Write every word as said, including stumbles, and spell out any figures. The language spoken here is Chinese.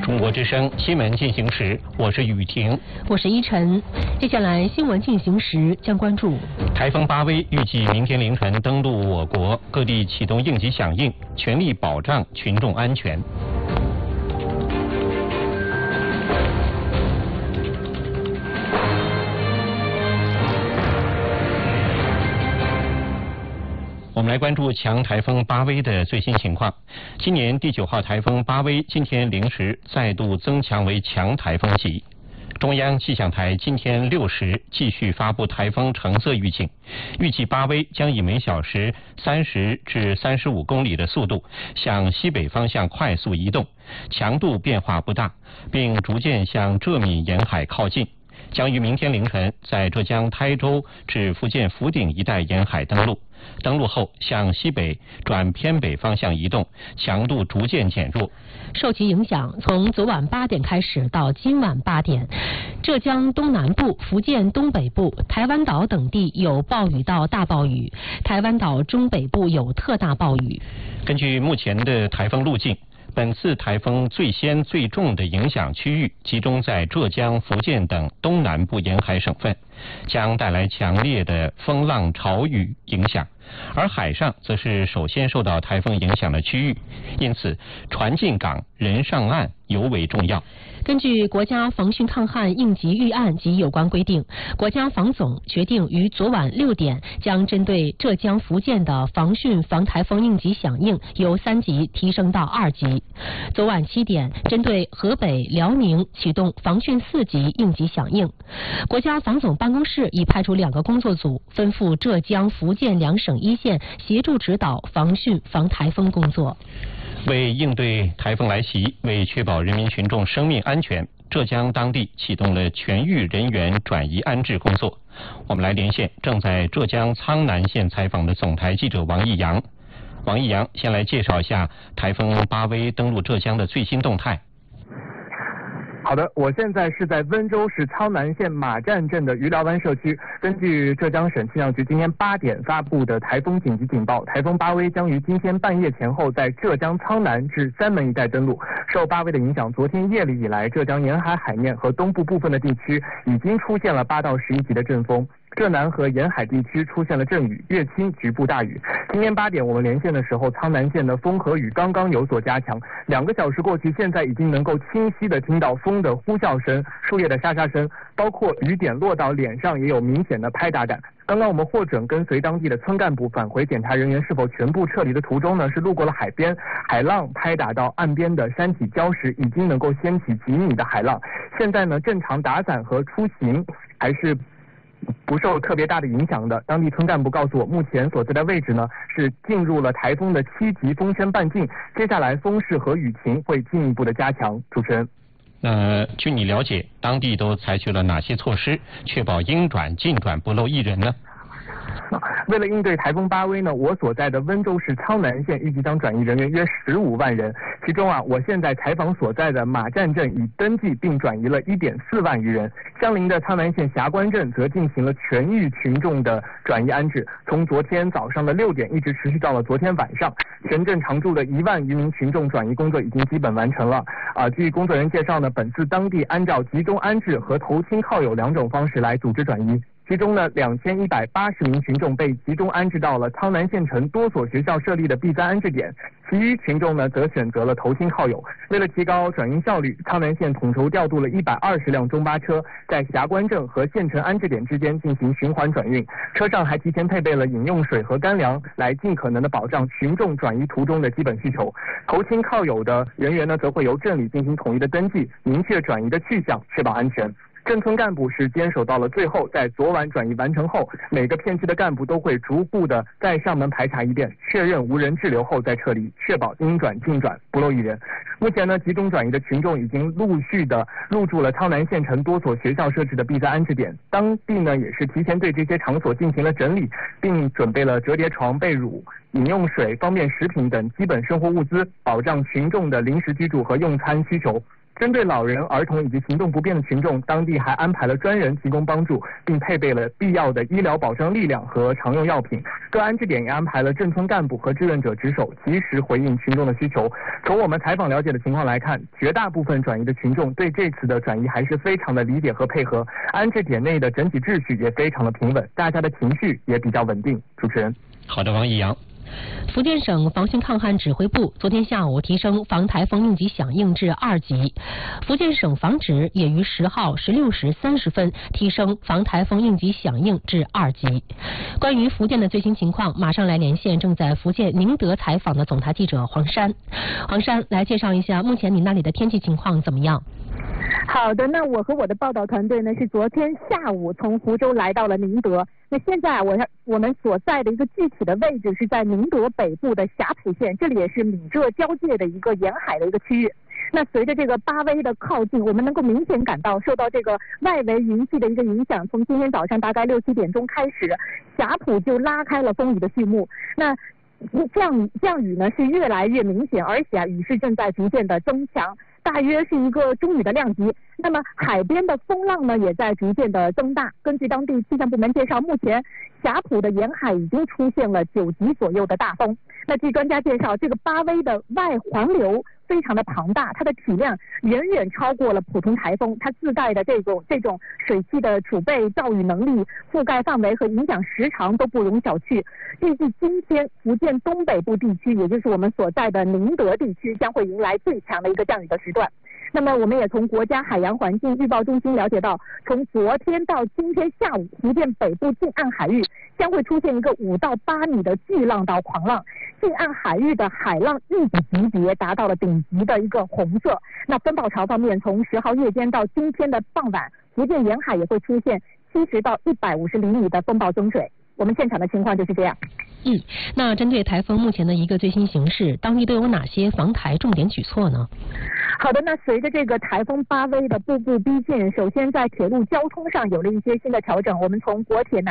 中国之声新闻进行时，我是雨婷， 我是依晨。接下来新闻进行时将关注台风巴威预计明天凌晨登陆我国，各地启动应急响应，全力保障群众安全。我们来关注强台风巴威的最新情况。今年第九号台风巴威今天零时再度增强为强台风级。中央气象台今天六时继续发布台风橙色预警，预计巴威将以每小时三十至三十五公里的速度向西北方向快速移动，强度变化不大，并逐渐向浙闽沿海靠近。将于明天凌晨在浙江台州至福建福鼎一带沿海登陆，登陆后向西北转偏北方向移动，强度逐渐减弱。 受其影响，从昨晚八点开始到今晚八点，浙江东南部、福建东北部、台湾岛等地有暴雨到大暴雨，台湾岛中北部有特大暴雨。 根据目前的台风路径，本次台风最先最重的影响区域集中在浙江、福建等东南部沿海省份，将带来强烈的风浪潮雨影响，而海上则是首先受到台风影响的区域，因此船进港、人上岸尤为重要。 根据国家防汛抗旱应急预案及有关规定，国家防总决定于昨晚六点将针对浙江、福建的防汛防台风应急响应由三级提升到二级。昨晚七点，针对河北、辽宁启动防汛四级应急响应。国家防总办公室已派出两个工作组，吩咐浙江、福建两省一线协助指导防汛防台风工作。 为应对台风来袭，为确保人民群众生命安全，浙江当地启动了全域人员转移安置工作。我们来连线正在浙江苍南县采访的总台记者王毅阳。王毅阳，先来介绍一下台风巴威登陆浙江的最新动态。 好的，我现在是在温州市苍南县马站镇的余寮湾社区。根据浙江省气象局今天八点发布的台风紧急警报，台风巴威将于今天半夜前后在浙江苍南至三门一带登陆。受巴威的影响，昨天夜里以来，浙江沿海海面和东部部分的地区已经出现了八到十一级的阵风。浙南和沿海地区出现了阵雨、乐清、局部大雨。今天八点我们连线的时候，苍南县的风和雨刚刚有所加强。两个小时过去，现在已经能够清晰地听到风的呼啸声、树叶的沙沙声，包括雨点落到脸上也有明显的拍打感。刚刚我们获准跟随当地的村干部返回检查人员是否全部撤离的途中呢，是路过了海边，海浪拍打到岸边的山体礁石，已经能够掀起几米的海浪。现在呢，正常打伞和出行还是不受特别大的影响的。当地村干部告诉我，目前所在的位置呢是进入了台风的七级风圈半径，接下来风势和雨情会进一步的加强。主持人， 那据你了解，当地都采取了哪些措施，确保应转尽转不漏一人呢？ 为了应对台风巴威呢，我所在的温州市苍南县预计将转移人员约十五万人，其中啊，我现在采访所在的马站镇已登记并转移了一点四万余人，相邻的苍南县霞关镇则进行了全域群众的转移安置，从昨天早上的六点一直持续到了昨天晚上，全镇常住的一万余名群众转移工作已经基本完成了。啊，据工作人员介绍呢，本次当地按照集中安置和投亲靠友两种方式来组织转移。其中呢，两千一百八十名群众被集中安置到了苍南县城多所学校设立的 B 三 安置点，其余群众呢则选择了投亲靠友。为了提高转运效率，苍南县统筹调度了一百二十辆中巴车，在霞关镇和县城安置点之间进行循环转运，车上还提前配备了饮用水和干粮，来尽可能的保障群众转移途中的基本需求。投亲靠友的人员呢，则会由镇里进行统一的登记，明确转移的去向，确保安全。镇村干部是坚守到了最后，在昨晚转移完成后，每个片区的干部都会逐步的再上门排查一遍，确认无人滞留后再撤离，确保应转尽转，不漏一人。目前呢，集中转移的群众已经陆续的入住了苍南县城多所学校设置的 B 三 安置点，当地呢也是提前对这些场所进行了整理，并准备了折叠床、被褥、饮用水、方便食品等基本生活物资，保障群众的临时居住和用餐需求。 针对老人、儿童以及行动不便的群众，当地还安排了专人提供帮助，并配备了必要的医疗保障力量和常用药品。各安置点也安排了镇村干部和志愿者值守，及时回应群众的需求。从我们采访了解的情况来看，绝大部分转移的群众对这次的转移还是非常的理解和配合，安置点内的整体秩序也非常的平稳，大家的情绪也比较稳定。主持人， 好的，王毅阳。 福建省防汛抗旱指挥部昨天下午提升防台风应急响应至二级，福建省防指也于十号十六时三十分提升防台风应急响应至二级。关于福建的最新情况，马上来连线正在福建宁德采访的总台记者黄山。黄山，来介绍一下目前你那里的天气情况怎么样？ 好的，那我和我的报道团队呢是昨天下午从福州来到了宁德。那现在我我们所在的一个具体的位置是在宁德北部的霞浦县，这里也是闽浙交界的一个沿海的一个区域。那随着这个八威的靠近，我们能够明显感到受到这个外围云系的一个影响，从今天早上大概六七点钟开始，霞浦就拉开了风雨的序幕。那降降雨呢是越来越明显，而且啊雨势正在逐渐的增强，大约是一个中雨的量级。那么海边的风浪呢也在逐渐的增大。根据当地气象部门介绍，目前霞浦的沿海已经出现了九级左右的大风。那据专家介绍，这个八威的外环流非常的庞大，它的体量远远超过了普通台风，它自带的这种这种水汽的储备、造雨能力、覆盖范围和影响时长都不容小觑。预计今天福建东北部地区，也就是我们所在的宁德地区，将会迎来最强的一个降雨的时段。那么我们也从国家海洋环境预报中心了解到，从昨天到今天下午，福建北部近岸海域将会出现一个五到八米的巨浪到狂浪，近岸海域的海浪预警级别达到了顶级的一个红色。那风暴潮方面，从十号夜间到今天的傍晚，福建沿海也会出现七十到一百五十厘米的风暴增水。我们现场的情况就是这样。 嗯，那针对台风目前的一个最新形势，当地都有哪些防台重点举措呢？ 好的，那随着这个台风八威的步步逼近，首先在铁路交通上有了一些新的调整。我们从国铁南